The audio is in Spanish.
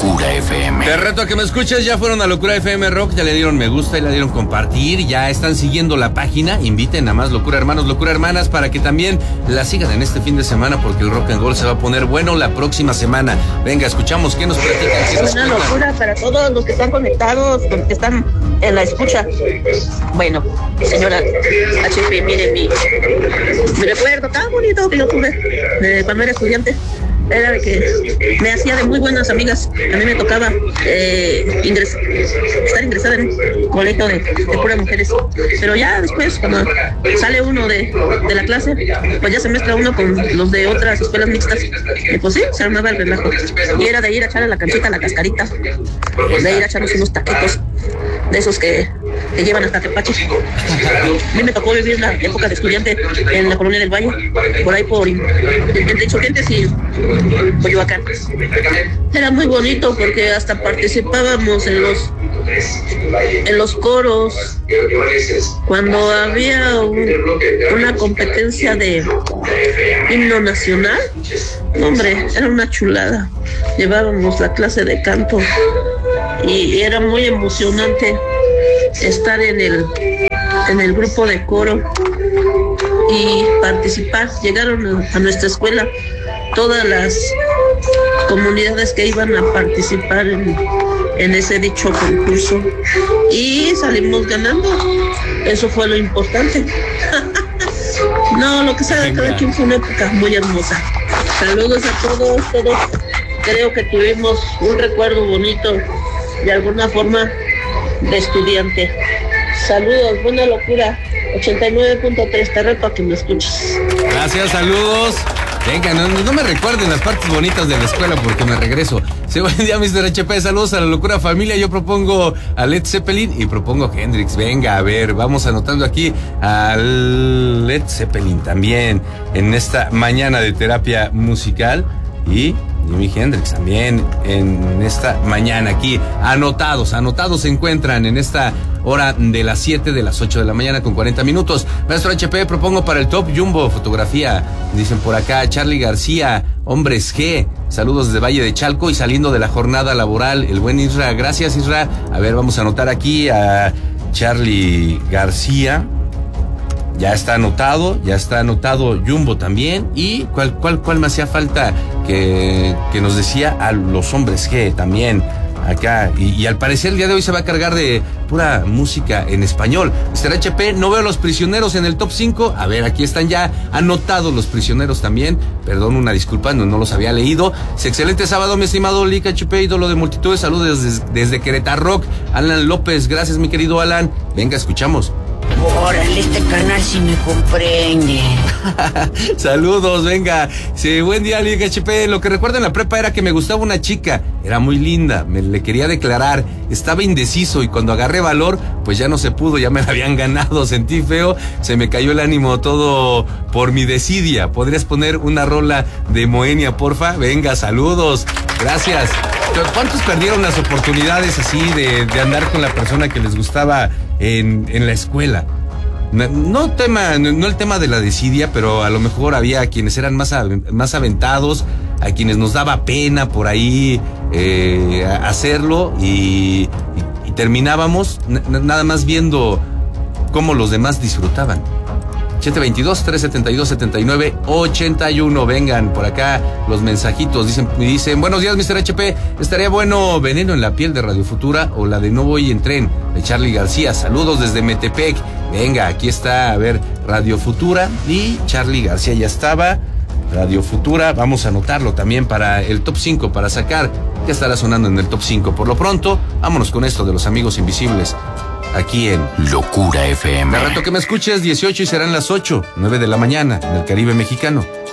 Locura FM. Te reto a que me escuches, ya fueron a Locura FM Rock, ya le dieron me gusta y le dieron compartir, ya están siguiendo la página, inviten a más Locura Hermanos, Locura Hermanas para que también la sigan en este fin de semana porque el rock and roll se va a poner bueno la próxima semana. Venga, escuchamos, ¿qué nos platican? Es una locura para todos los que están conectados, los que están en la escucha. Bueno, señora HP, mire mi recuerdo tan bonito que yo tuve cuando era estudiante. Era de que me hacía de muy buenas amigas. A mí me tocaba estar ingresada en un colegio de puras mujeres. Pero ya después, cuando sale uno de la clase, pues ya se mezcla uno con los de otras escuelas mixtas. Y pues sí, se armaba el relajo. Y era de ir a echar a la canchita, a la cascarita, de ir a echarnos unos taquitos de esos que llevan hasta Tepache. A mí me tocó vivir la época de estudiante en la Colonia del Valle, por ahí entre Insurgentes y Coyoacán. Era muy bonito porque hasta participábamos en los coros. Cuando había una competencia de himno nacional, hombre, era una chulada. Llevábamos la clase de canto y era muy emocionante estar en el grupo de coro y participar. Llegaron a nuestra escuela todas las comunidades que iban a participar en ese dicho concurso y salimos ganando. Eso fue lo importante. No, lo que sea de cada quien fue una época muy hermosa. Saludos a todos. Creo que tuvimos un recuerdo bonito de alguna forma de estudiante. Saludos, buena locura. 89.3, te reto a que me escuches. Gracias, saludos. Venga, no me recuerden las partes bonitas de la escuela porque me regreso. Sí, buen día, Mr. HP. Saludos a la Locura Familia. Yo propongo a Led Zeppelin y propongo a Hendrix. Venga, a ver, vamos anotando aquí a Led Zeppelin también en esta mañana de terapia musical y Jimi Hendrix también en esta mañana aquí. Anotados se encuentran en esta hora de las 7 de las 8 de la mañana con 40 minutos. Maestro HP, propongo para el Top Jumbo fotografía. Dicen por acá, Charlie García, Hombres G. Saludos desde Valle de Chalco y saliendo de la jornada laboral. El buen Isra, gracias Isra. A ver, vamos a anotar aquí a Charlie García. Ya está anotado Jumbo también. ¿Y cuál me hacía falta que nos decía? A los Hombres G también acá. Y al parecer el día de hoy se va a cargar de pura música en español. Mr. HP, no veo a Los Prisioneros en el top 5. A ver, aquí están ya anotados Los Prisioneros también. Perdón, una disculpa, no los había leído. Excelente sábado, mi estimado Lick HP, ídolo de multitudes. Saludos desde Querétaro Rock. Alan López, gracias mi querido Alan. Venga, escuchamos. Órale, este canal sí me comprende. Saludos, venga. Sí, buen día, Liga HP. Lo que recuerdo en la prepa era que me gustaba una chica. Era muy linda, le quería declarar. Estaba indeciso y cuando agarré valor, pues ya no se pudo, ya me la habían ganado. Sentí feo, se me cayó el ánimo todo por mi desidia. ¿Podrías poner una rola de Moenia, porfa? Venga, saludos. Gracias. ¿Cuántos perdieron las oportunidades así de andar con la persona que les gustaba en la escuela? No el tema de la desidia, pero a lo mejor había quienes eran más aventados, a quienes nos daba pena por ahí hacerlo y terminábamos nada más viendo cómo los demás disfrutaban. 722-372-7981. Vengan por acá los mensajitos. Dicen, buenos días, Mr. HP. Estaría bueno Veneno en la piel de Radio Futura o la de No voy en tren de Charlie García. Saludos desde Metepec. Venga, aquí está, a ver, Radio Futura y Charlie García ya estaba. Radio Futura, vamos a anotarlo también para el top 5, para sacar que estará sonando en el top 5. Por lo pronto, vámonos con esto de Los Amigos Invisibles. Aquí en Locura FM. De rato que me escuches, 18 y serán las 8, 9 de la mañana en el Caribe mexicano.